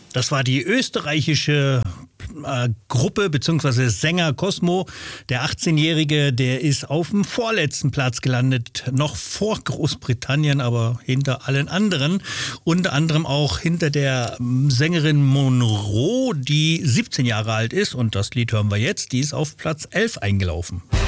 Das war die österreichische Gruppe bzw. Sänger Cosmo. Der 18-Jährige, der ist auf dem vorletzten Platz gelandet, noch vor Großbritannien, aber hinter allen anderen. Unter anderem auch hinter der Sängerin Monroe, die 17 Jahre alt ist. Und das Lied hören wir jetzt. Die ist auf Platz 11 eingelaufen.